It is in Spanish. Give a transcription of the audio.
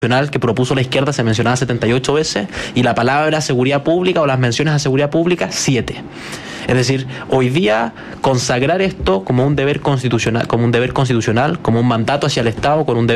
que propuso la izquierda se mencionaba 78 veces y la palabra seguridad pública o las menciones a seguridad pública 7. Es decir, hoy día consagrar esto como un deber constitucional, como un mandato hacia el Estado, con un deber